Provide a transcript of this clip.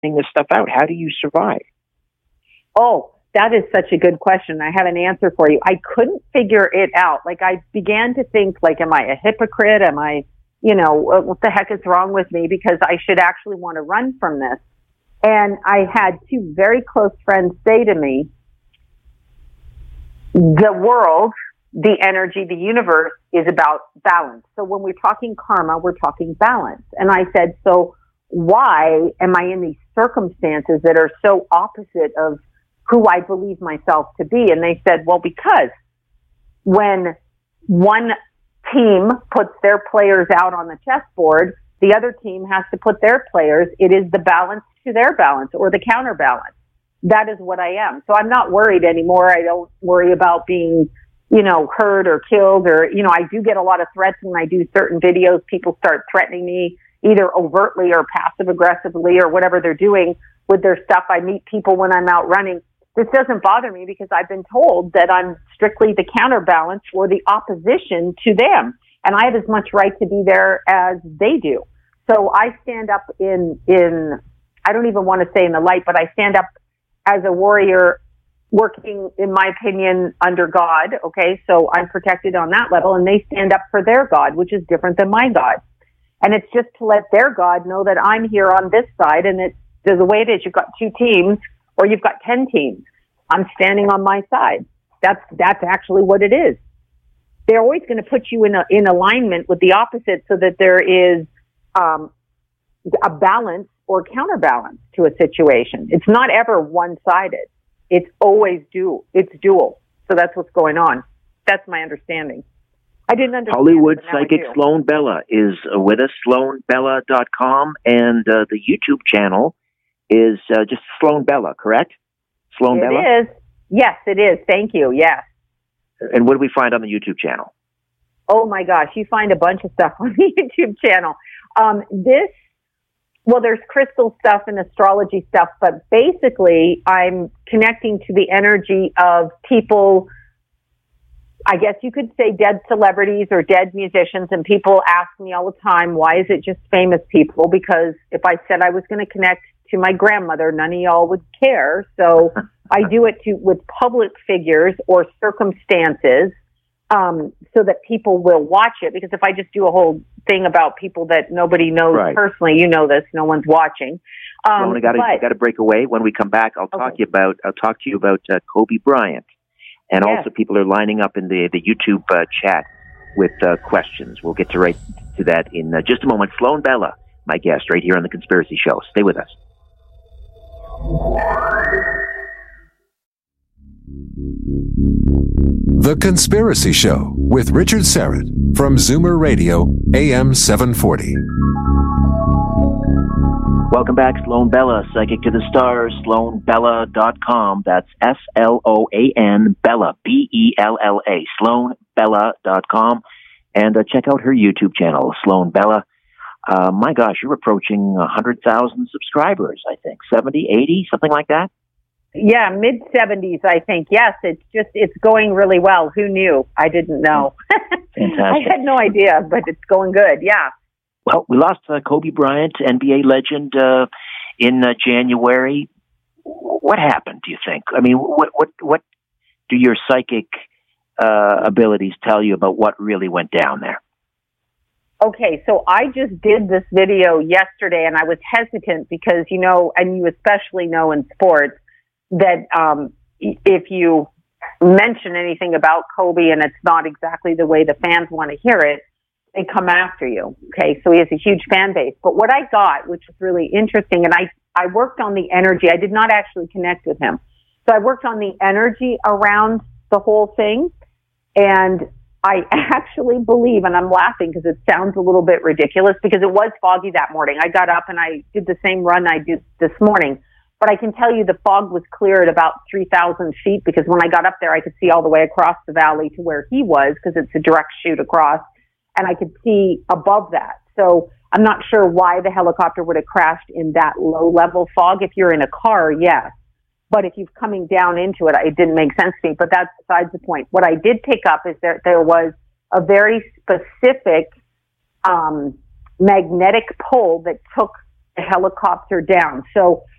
this stuff out? How do you survive? Oh, that is such a good question. I have an answer for you. I couldn't figure it out. Like, I began to think, like, am I a hypocrite? Am I, what the heck is wrong with me? Because I should actually want to run from this. And I had two very close friends say to me, the world, the energy, the universe is about balance. So when we're talking karma, we're talking balance. And I said, so why am I in these circumstances that are so opposite of who I believe myself to be? And they said, well, because when one team puts their players out on the chessboard, the other team has to put their players. It is the balance to their balance or the counterbalance. That is what I am. So I'm not worried anymore. I don't worry about being, hurt or killed or, I do get a lot of threats when I do certain videos. People start threatening me either overtly or passive aggressively or whatever they're doing with their stuff. I meet people when I'm out running. This doesn't bother me because I've been told that I'm strictly the counterbalance or the opposition to them. And I have as much right to be there as they do. So I stand up in I don't even want to say in the light, but I stand up as a warrior working, in my opinion, under God. Okay. So I'm protected on that level, and they stand up for their God, which is different than my God. And it's just to let their God know that I'm here on this side. And it's the way it is. You've got two teams or you've got 10 teams. I'm standing on my side. That's actually what it is. They're always going to put you in alignment with the opposite so that there is, a balance or counterbalance to a situation. It's not ever one-sided. It's always dual. It's dual. So that's what's going on. That's my understanding. I didn't understand. Hollywood psychic Sloan Bella is with us, sloanbella.com, and the YouTube channel is just Sloan Bella, correct? Sloan Bella? It is. Yes, it is. Thank you. Yes. And what do we find on the YouTube channel? Oh my gosh, you find a bunch of stuff on the YouTube channel. There's crystal stuff and astrology stuff, but basically I'm connecting to the energy of people, I guess you could say dead celebrities or dead musicians, and people ask me all the time, why is it just famous people? Because if I said I was going to connect to my grandmother, none of y'all would care. So I do it with public figures or circumstances, so that people will watch it. Because if I just do a whole thing about people that nobody knows personally, this, no one's watching. Well, I got to break away. When we come back, I'll talk to you about Kobe Bryant, and also people are lining up in the YouTube chat with questions. We'll get right to that in just a moment. Sloan Bella, my guest, right here on The Conspiracy Show. Stay with us. The Conspiracy Show with Richard Syrett from Zoomer Radio, AM 740. Welcome back, Sloan Bella, Psychic to the Stars, sloanbella.com. That's SLOAN, Bella, BELLA, sloanbella.com. And check out her YouTube channel, Sloan Bella. My gosh, you're approaching 100,000 subscribers, I think. 70, 80, something like that? Yeah, mid-70s, I think. Yes, it's going really well. Who knew? I didn't know. Fantastic. I had no idea, but it's going good, yeah. Well, we lost Kobe Bryant, NBA legend, in January. What happened, do you think? I mean, what do your psychic abilities tell you about what really went down there? Okay, so I just did this video yesterday, and I was hesitant because, and you especially know in sports, that if you mention anything about Kobe and it's not exactly the way the fans want to hear it, they come after you. Okay, so he has a huge fan base. But what I got, which was really interesting, and I worked on the energy. I did not actually connect with him. So I worked on the energy around the whole thing, and I actually believe, and I'm laughing because it sounds a little bit ridiculous, because it was foggy that morning. I got up and I did the same run I did this morning. But I can tell you the fog was clear at about 3,000 feet, because when I got up there, I could see all the way across the valley to where he was, because it's a direct shoot across, and I could see above that. So I'm not sure why the helicopter would have crashed in that low-level fog. If you're in a car, yes. But if you're coming down into it, it didn't make sense to me. But that's besides the point. What I did pick up is that there was a very specific magnetic pull that took helicopter down. So